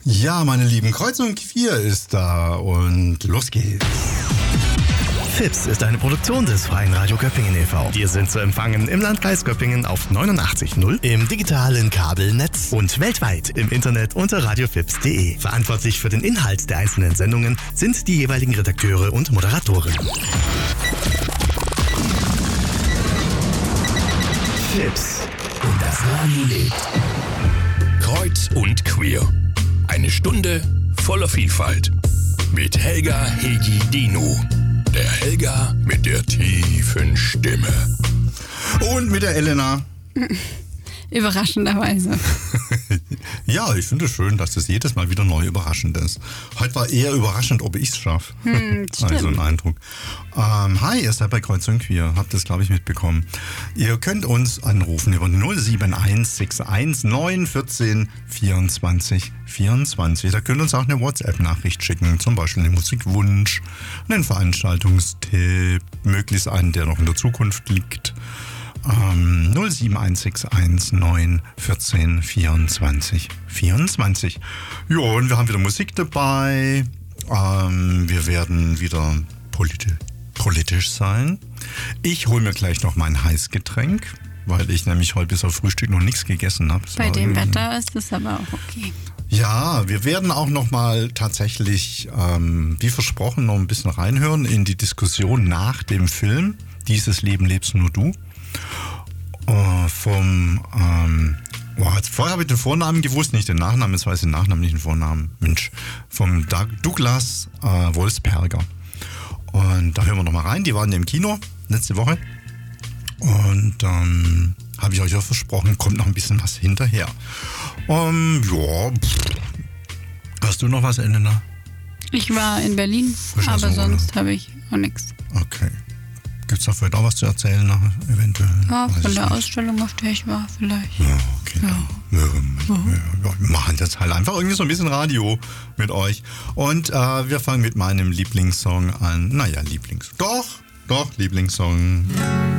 Ja, meine Lieben, Kreuzung 4 ist da und los geht's. FIPS ist eine Produktion des Freien Radio Göppingen e.V. Wir sind zu empfangen im Landkreis Göppingen auf 89.0, im digitalen Kabelnetz und weltweit im Internet unter radiofips.de. Verantwortlich für den Inhalt der einzelnen Sendungen sind die jeweiligen Redakteure und Moderatoren. FIPS und das Radio lebt. Kreuz und Queer. Eine Stunde voller Vielfalt. Mit Helga Hegi Dino. Der Helga mit der tiefen Stimme. Und mit der Elena. Überraschenderweise. Ja, ich finde es schön, dass das jedes Mal wieder neu überraschend ist. Heute war eher überraschend, ob ich es schaffe. Also ein Eindruck. Hi, ihr seid bei Kreuzung Queer. Habt das, glaube ich, mitbekommen. Ihr könnt uns anrufen über 07161 914 24 24. Da könnt ihr uns auch eine WhatsApp-Nachricht schicken. Zum Beispiel einen Musikwunsch, einen Veranstaltungstipp, möglichst einen, der noch in der Zukunft liegt. 07161 914 24 24. Ja, und wir haben wieder Musik dabei. Wir werden wieder politisch sein. Ich hole mir gleich noch mein Heißgetränk, weil ich nämlich heute bis auf Frühstück noch nichts gegessen habe. Bei dem Wetter ist es aber auch okay. Ja, wir werden auch noch mal tatsächlich, wie versprochen, noch ein bisschen reinhören in die Diskussion nach dem Film Dieses Leben lebst nur du. Vorher habe ich den Vornamen gewusst, nicht den Nachnamen, jetzt weiß ich den Nachnamen, nicht den Vornamen. Mensch, vom Douglas Wolfsperger. Und da hören wir nochmal rein, die waren im Kino letzte Woche. Und habe ich euch auch versprochen, kommt noch ein bisschen was hinterher. Hast du noch was, Elena? Ich war in Berlin, aber sonst habe ich auch nichts. Okay. Gibt es da vielleicht auch was zu erzählen nachher, eventuell? Ja, von der Ausstellung, auf der ich war, vielleicht. Ja, okay. Ja. Wir machen jetzt halt einfach irgendwie so ein bisschen Radio mit euch. Und wir fangen mit meinem Lieblingssong an. Naja, Lieblingssong.